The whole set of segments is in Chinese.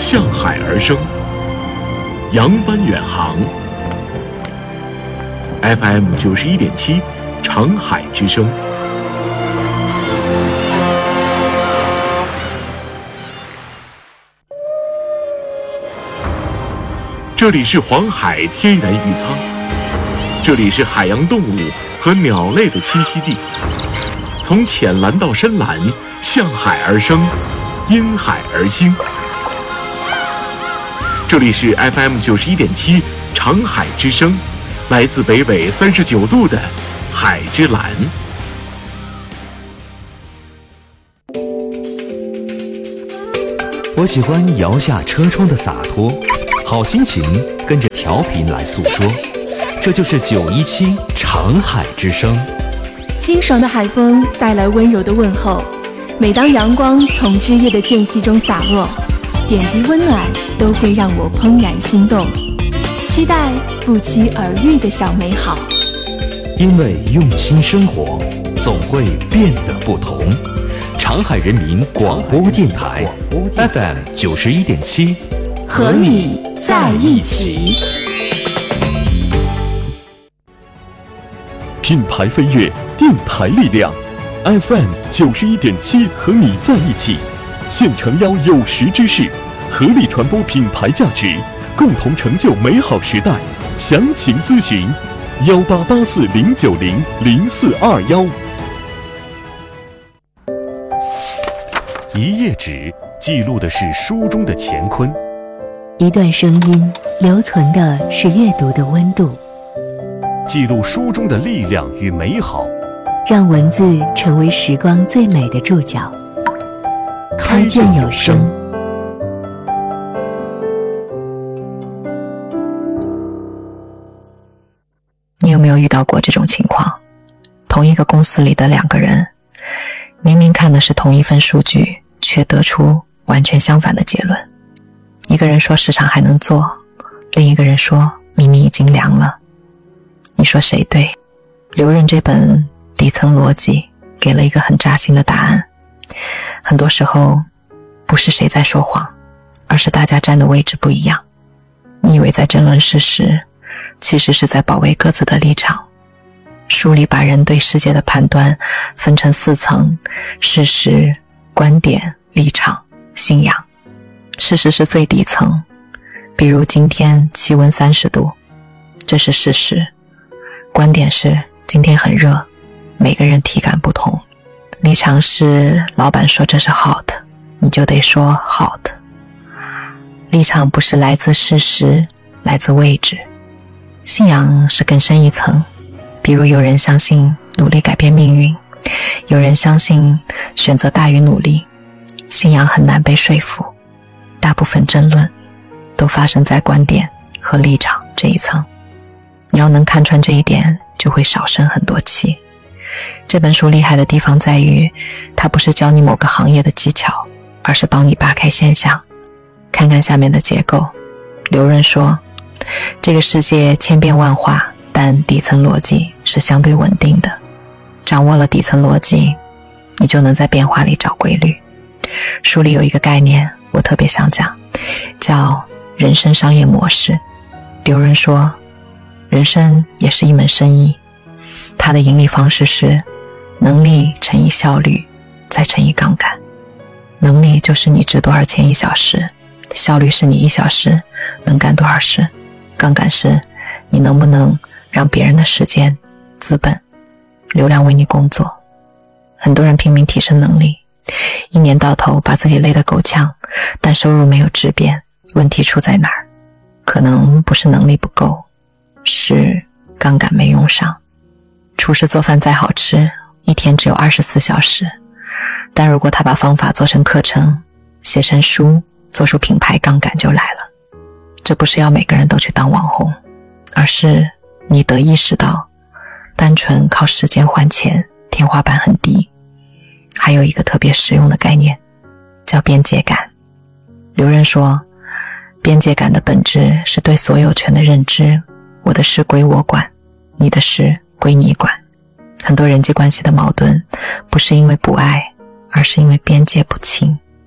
向海而生，扬帆远航。FM 91.7，长海之声。这里是黄海天然渔仓，这里是海洋动物和鸟类的栖息地。从浅蓝到深蓝，向海而生，因海而兴。这里是 FM 91.7，长海之声，来自北纬39度的海之蓝。 我喜欢摇下车窗的洒脱，好心情跟着调频来诉说，这就是917长海之声。 清爽的海风带来温柔的问候，每当阳光从枝叶的间隙中洒落，点滴温暖都会让我怦然心动，期待不期而遇的小美好。 因为用心生活，总会变得不同。长海人民广播电台 FM 91.7， 和你在一起。 品牌飞跃，电台力量 FM 91.7，和你在一起。现诚邀有识之士，合力传播品牌价值，共同成就美好时代。详情咨询188409000421。 一页纸记录的是书中的乾坤， 一段声音留存的是阅读的温度， 记录书中的力量与美好， 让文字成为时光最美的注脚。开卷有声。 你有没有遇到过这种情况？同一个公司里的两个人，明明看的是同一份数据，却得出完全相反的结论。一个人说市场还能做，另一个人说明明已经凉了。你说谁对？刘润这本底层逻辑给了一个很扎心的答案。很多时候不是谁在说谎，而是大家站的位置不一样。你以为在争论事实，其实是在保卫各自的立场。书里把人对世界的判断分成4层：事实、观点、立场、信仰。事实是最底层，比如今天气温30度，这是事实。观点是今天很热，每个人体感不同。立场是老板说这是 hot， 你就得说 hot。 立场不是来自事实，来自位置。信仰是更深一层，比如有人相信努力改变命运，有人相信选择大于努力。信仰很难被说服，大部分争论都发生在观点和立场这一层。你要能看穿这一点，就会少生很多气。这本书厉害的地方在于，它不是教你某个行业的技巧，而是帮你扒开现象，看看下面的结构。刘润说，这个世界千变万化，但底层逻辑是相对稳定的。掌握了底层逻辑，你就能在变化里找规律。书里有一个概念我特别想讲，叫人生商业模式。刘润说，人生也是一门生意，它的盈利方式是能力乘以效率再乘以杠杆。能力就是你值多少钱1小时，效率是你1小时能干多少事，杠杆是你能不能让别人的时间、资本、流量为你工作。很多人拼命提升能力，一年到头把自己累得够呛，但收入没有质变。问题出在哪儿？可能不是能力不够，是杠杆没用上。厨师做饭再好吃，一天只有24小时，但如果他把方法做成课程，写成书，做出品牌，杠杆就来了。这不是要每个人都去当网红，而是你得意识到，单纯靠时间换钱，天花板很低。还有一个特别实用的概念，叫边界感。刘润说，边界感的本质是对所有权的认知，我的事归我管，你的事归你管。很多人际关系的矛盾，不是因为不爱，而是因为边界不清。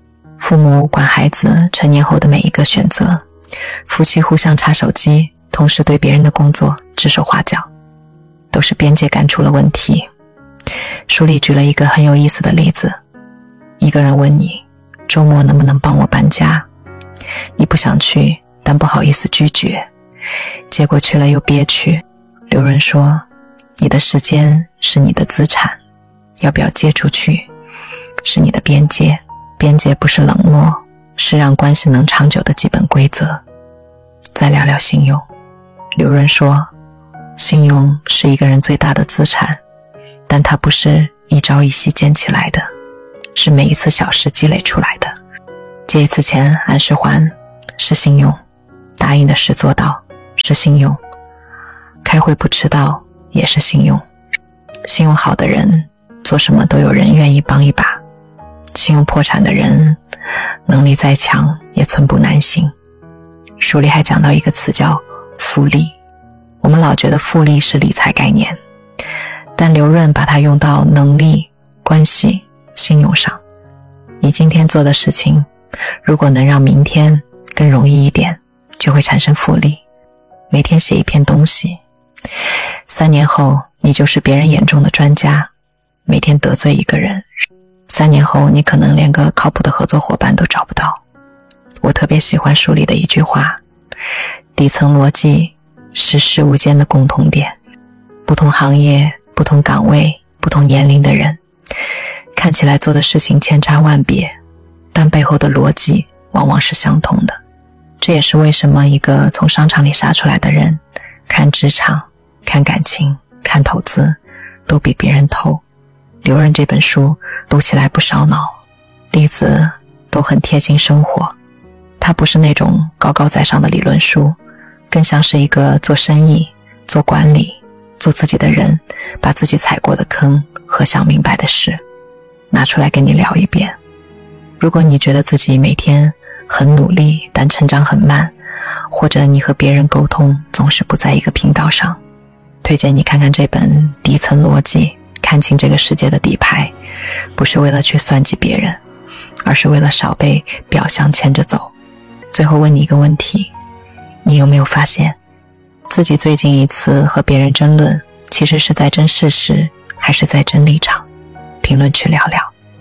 父母管孩子成年后的每一个选择，夫妻互相查手机，同时对别人的工作指手画脚，都是边界感出了问题。书里举了一个很有意思的例子，一个人问你周末能不能帮我搬家，你不想去，但不好意思拒绝，结果去了又憋屈。刘润说，你的时间是你的资产，要不要借出去是你的边界，边界不是冷漠，是让关系能长久的基本规则。再聊聊信用，刘润说，信用是一个人最大的资产，但它不是一朝一夕建起来的，是每一次小事积累出来的。借一次钱按时还是信用，答应的事做到是信用，开会不迟到也是信用。信用好的人做什么都有人愿意帮一把，信用破产的人能力再强也寸步难行。书里还讲到一个词叫复利，我们老觉得复利是理财概念，但刘润把它用到能力、关系、信用上。你今天做的事情，如果能让明天更容易一点，就会产生复利。每天写一篇东西，3年后你就是别人眼中的专家。每天得罪一个人，3年后你可能连个靠谱的合作伙伴都找不到。我特别喜欢书里的一句话，底层逻辑是事物间的共同点，不同行业、不同岗位、不同年龄的人，看起来做的事情千差万别，但背后的逻辑往往是相同的。这也是为什么一个从商场里杀出来的人，看职场、看感情、看投资都比别人透。刘润这本书读起来不烧脑，例子都很贴近生活。它不是那种高高在上的理论书，更像是一个做生意、做管理、做自己的人，把自己踩过的坑和想明白的事拿出来跟你聊一遍。如果你觉得自己每天很努力，但成长很慢，或者你和别人沟通总是不在一个频道上，推荐你看看这本《底层逻辑》，看清这个世界的底牌，不是为了去算计别人，而是为了少被表象牵着走。最后问你一个问题，你有没有发现自己最近一次和别人争论，其实是在争事实还是在争立场？评论区聊聊。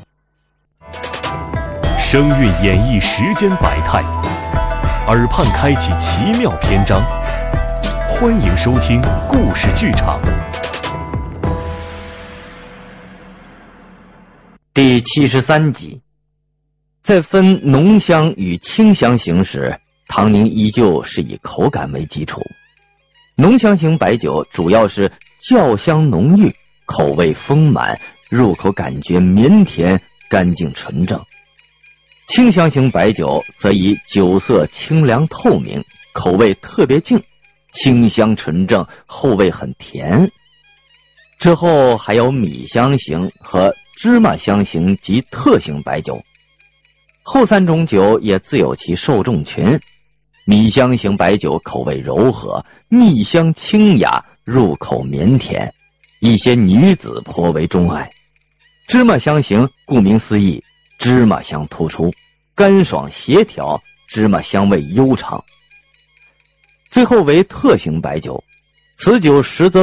声韵演绎世间百态，耳畔开启奇妙篇章。欢迎收听故事剧场。 第73集，在分浓香与清香型时，唐宁依旧是以口感为基础。浓香型白酒主要是酵香浓郁，口味丰满，入口感觉绵甜、干净纯正。清香型白酒则以酒色清凉透明，口味特别静，清香纯正，后味很甜。之后还有米香型和芝麻香型及特型白酒，后3种酒也自有其受众群。米香型白酒口味柔和，蜜香清雅，入口绵甜，一些女子颇为钟爱。芝麻香型顾名思义，芝麻香突出，干爽协调，芝麻香味悠长。最后为特型白酒，此酒实则